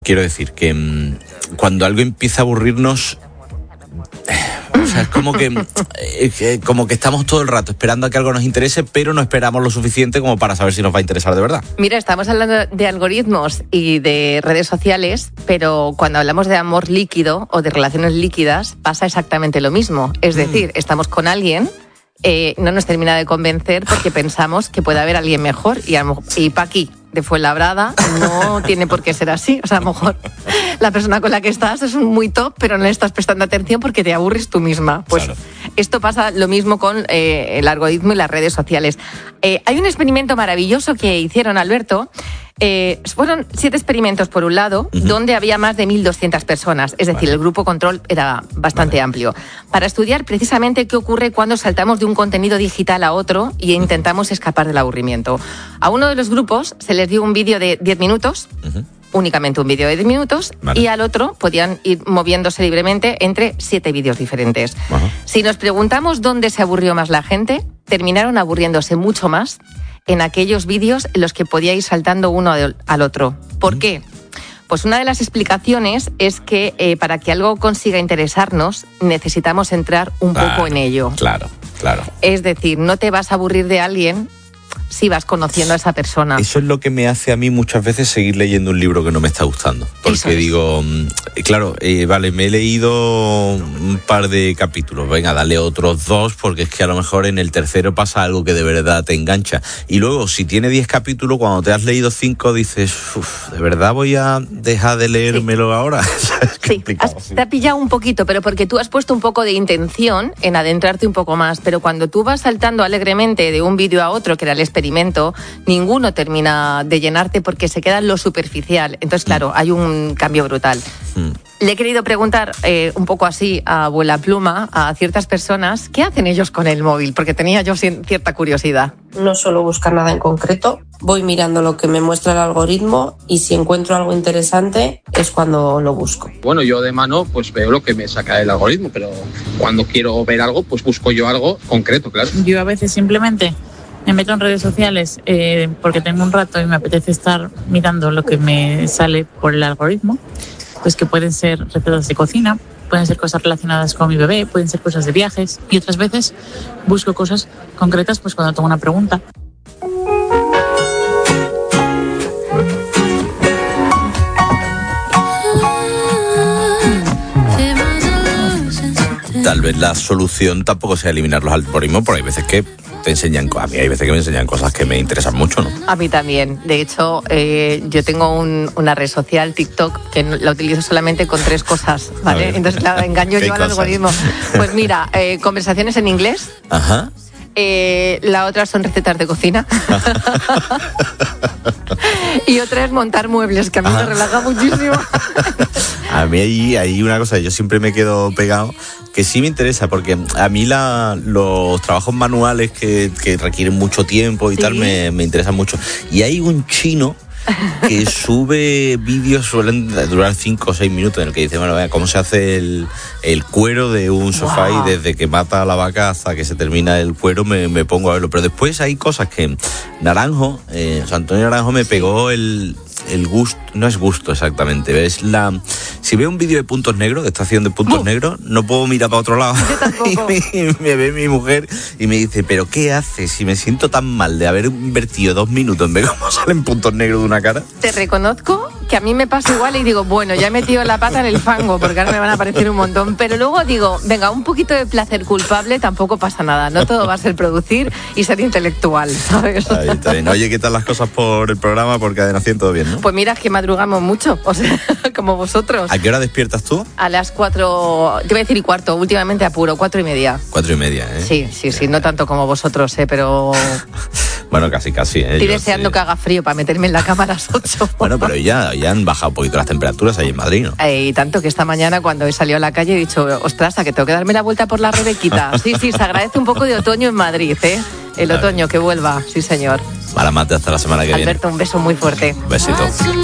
Quiero decir que cuando algo empieza a aburrirnos, o sea, es como que estamos todo el rato esperando a que algo nos interese, pero no esperamos lo suficiente como para saber si nos va a interesar de verdad. Mira, estamos hablando de algoritmos y de redes sociales, pero cuando hablamos de amor líquido o de relaciones líquidas pasa exactamente lo mismo. Es decir, estamos con alguien, no nos termina de convencer porque pensamos que puede haber alguien mejor y Paqui de Fuenlabrada no tiene por qué ser así. O sea, a lo mejor la persona con la que estás es muy top, pero no le estás prestando atención porque te aburres tú misma. Pues claro. Esto pasa lo mismo con el algoritmo y las redes sociales. Hay un experimento maravilloso que hicieron, Alberto. Fueron 7 experimentos por un lado, donde había más de 1.200 personas, es decir, el grupo control era bastante amplio, para estudiar precisamente qué ocurre cuando saltamos de un contenido digital a otro y intentamos escapar del aburrimiento. A uno de los grupos se les dio un vídeo de 10 minutos, únicamente un vídeo de 10 minutos, y al otro podían ir moviéndose libremente entre 7 vídeos diferentes. Si nos preguntamos dónde se aburrió más la gente, terminaron aburriéndose mucho más en aquellos vídeos en los que podía ir saltando uno al otro. ¿Por qué? Pues una de las explicaciones es que para que algo consiga interesarnos necesitamos entrar un poco en ello. Claro. Es decir, no te vas a aburrir de alguien si vas conociendo a esa persona. Eso es lo que me hace a mí muchas veces seguir leyendo un libro que no me está gustando. Porque digo, claro, vale, me he leído un par de capítulos, venga, dale otros 2, porque es que a lo mejor en el tercero pasa algo que de verdad te engancha. Y luego, si tiene 10 capítulos, cuando te has leído 5, dices, ¿de verdad voy a dejar de leérmelo ahora? Te ha pillado un poquito, pero porque tú has puesto un poco de intención en adentrarte un poco más, pero cuando tú vas saltando alegremente de un vídeo a otro, que era el experimento, ninguno termina de llenarte porque se queda en lo superficial. Entonces, claro, hay un cambio brutal. Le he querido preguntar un poco así a abuela pluma a ciertas personas, ¿qué hacen ellos con el móvil? Porque tenía yo cierta curiosidad. No suelo buscar nada en concreto, voy mirando lo que me muestra el algoritmo y si encuentro algo interesante es cuando lo busco. Bueno, yo de mano pues veo lo que me saca el algoritmo, pero cuando quiero ver algo pues busco yo algo concreto, claro. Yo a veces simplemente me meto en redes sociales porque tengo un rato y me apetece estar mirando lo que me sale por el algoritmo, pues que pueden ser recetas de cocina, pueden ser cosas relacionadas con mi bebé, pueden ser cosas de viajes, y otras veces busco cosas concretas pues cuando tengo una pregunta. Tal vez la solución tampoco sea eliminar los algoritmos, pero hay veces que te enseñan, a mí hay veces que me enseñan cosas que me interesan mucho, ¿no? A mí también. De hecho, yo tengo una red social, TikTok, que la utilizo solamente con 3 cosas, ¿vale? Entonces la engaño yo al algoritmo. Pues mira, conversaciones en inglés. Ajá. La otra son recetas de cocina. Y otra es montar muebles, que a mí me relaja muchísimo. A mí hay una cosa, yo siempre me quedo pegado, que sí me interesa, porque a mí los trabajos manuales que requieren mucho tiempo y tal me interesan mucho. Y hay un chino que sube vídeos, suelen durar 5 o 6 minutos, en el que dice, bueno, vea cómo se hace el cuero de un sofá, y desde que mata a la vaca hasta que se termina el cuero me pongo a verlo. Pero después hay cosas que Naranjo, Antonio Naranjo me pegó el gusto, no es gusto exactamente, es si veo un vídeo de puntos negros, de estación de puntos negros, no puedo mirar para otro lado. Yo tampoco. Y me ve mi mujer y me dice, ¿pero qué haces? Si me siento tan mal de haber invertido 2 minutos en ver cómo salen puntos negros de una cara. Te reconozco que a mí me pasa igual y digo, bueno, ya he metido la pata en el fango porque ahora me van a aparecer un montón, pero luego digo, venga, un poquito de placer culpable tampoco pasa nada, no todo va a ser producir y ser intelectual, ¿sabes? Ahí está bien. Oye, ¿qué tal las cosas por el programa? Por Cadena 100, todo bien, ¿no? Pues mira, es que madrugamos mucho, o sea, como vosotros. ¿A qué hora despiertas tú? A las 4, te voy a decir y cuarto, últimamente apuro, 4:30. 4:30, ¿eh? Sí, no tanto como vosotros, pero... Bueno, casi, Estoy deseando que haga frío para meterme en la cama a las 8. Bueno, pero ya han bajado un poquito las temperaturas ahí en Madrid, ¿no? Y tanto que esta mañana cuando he salido a la calle he dicho, ostras, a que tengo que darme la vuelta por la Rebequita. Sí, se agradece un poco de otoño en Madrid, ¿eh? El otoño que vuelva, sí señor. Mala mate, hasta la semana que viene. Alberto, un beso muy fuerte. Besito.